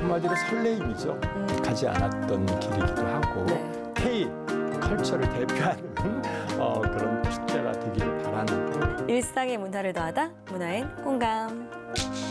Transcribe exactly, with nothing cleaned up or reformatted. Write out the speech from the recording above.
한마디로 설레임이죠. 음. 가지 않았던 길이기도 하고 네. K 컬처를 대표하는 어, 그런 축제가 되기를 바라는 일상의 문화를 더하다 문화엔 공감.